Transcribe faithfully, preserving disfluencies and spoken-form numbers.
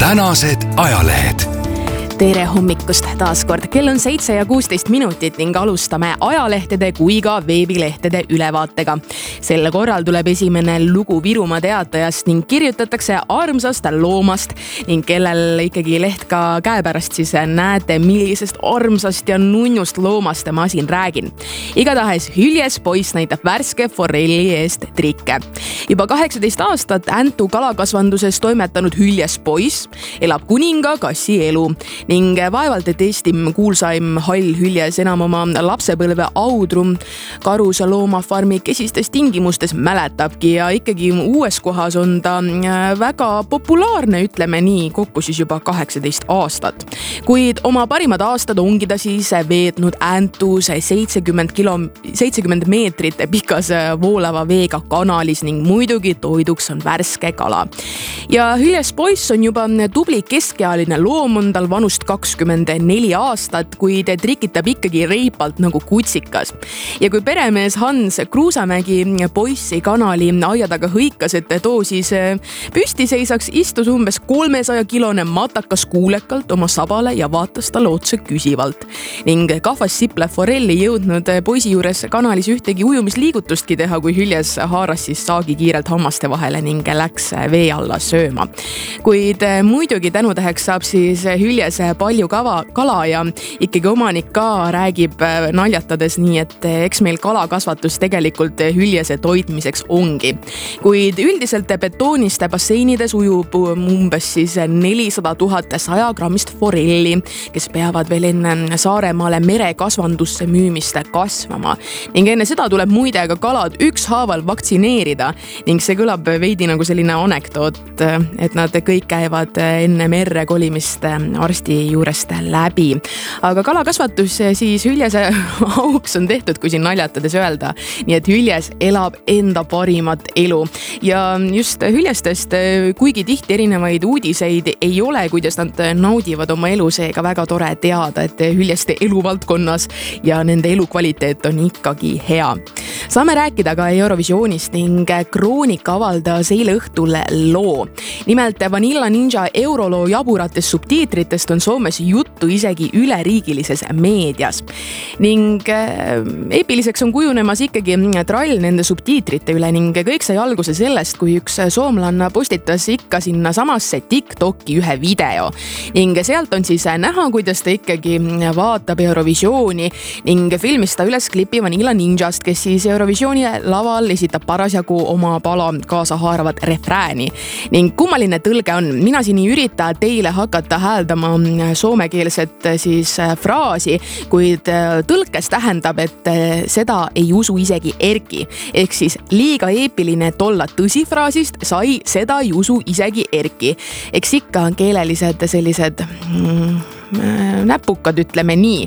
tänased ajalehed. Tere hommikust taas kord. Kell on seitse ja kuusteist minutit ning alustame ajalehtede kui ka veebilehtede ülevaatega. Sel korral tuleb esimene lugu Virumaa Teatajast ning kirjutatakse armsast loomast ning kellel ikkagi leht ka käepärast, siis näete, millisest armsast ja nunnust loomast ma siin räägin. Igatahes Hüljes poiss näitab värske forelli eest trikke. Juba kaheksateist aastat Äntu kalakasvanduses toimetanud Hüljes poiss elab kuninga kassi elu. Ning vaevalt, et Eesti kuulsaim hall Hüljes enam oma lapsepõlve audrum karus loomafarmi kesistes tingimustes mäletabki ja ikkagi uues kohas on ta väga populaarne, ütleme nii, kokku siis juba kaheksateist aastat. Kuid oma parimad aastad ongi ta siis veetnud Äntus seitsekümmend kilo, seitsekümmend meetrit pikas voolava veega kanalis ning muidugi toiduks on värske kala. Ja Hüljes poiss on juba tubli keskealine loom, on tal vanust kakskümmend neli aastat, kuid trikitab ikkagi reipalt nagu kutsikas. Ja kui peremees Hans Kruusamägi poissi kanali aia taga hõikas, et too siis püsti seisaks, istus umbes kolmesaja kilone matakas kuulekalt oma sabale ja vaatas talle otse küsivalt. Ning kahvas siple forelli jõudnud poisi juures kanalis ühtegi ujumisliigutustki teha, kui Hüljes haaras siis saagi kiirelt hammaste vahele ning läks vee alla sööma. Kuid muidugi tänutäheks saab siis Hüljes palju kava, kala ja ikkagi omanik ka räägib naljatades nii, et eks meil kalakasvatus tegelikult Hüljese toitmiseks ongi. Kuid üldiselt betooniste basseinides ujub umbes siis nelisada tuhat saja grammist forelli, kes peavad veel enne Saaremaale merekasvandusse müümist kasvama. Ning enne seda tuleb muide ka kalad ükshaaval vaktsineerida ning see kõlab veidi nagu selline anekdoot, et nad kõik käivad enne merre kolimist arsti juurest läbi. Aga kalakasvatus siis Hüljese auks on tehtud, kui siin naljatades öelda. Nii et Hüljes elab enda parimat elu. Ja just Hüljestest, kuigi tihti erinevaid uudiseid ei ole, kuidas nad naudivad oma elu, seega väga tore teada, et Hüljeste eluvaldkonnas ja nende elukvaliteet on ikkagi hea. Saame rääkida ka Eurovisioonist ning Kroonika avaldas eile õhtul loo. Nimelt Vanilla Ninja euroloo jaburatest subtiitritest on Soomes juttu isegi üleriigilises meedias. Ning eepiliseks on kujunemas ikkagi trall nende subtiitrite üle ning kõik sai alguse sellest, kui üks soomlanna postitas ikka sinna samasse TikToki ühe video. Ning sealt on siis näha, kuidas ta ikkagi vaatab Eurovisiooni ning filmis ta üles klipi Vanilla Ninjast, kes siis Eurovisiooni laval esitab parasjagu oma pala kaasa haaravat refrääni. Ning kummaline tõlge on, mina siin ei ürita teile hakata hääldama soomekeelset siis fraasi, kuid tõlkes tähendab, et seda ei usu isegi Erki. Ehk siis liiga eepiline, et olla tõsifraasist sai seda ei usu isegi Erki. Eks ikka keelelised sellised mm, näpukad, ütleme nii.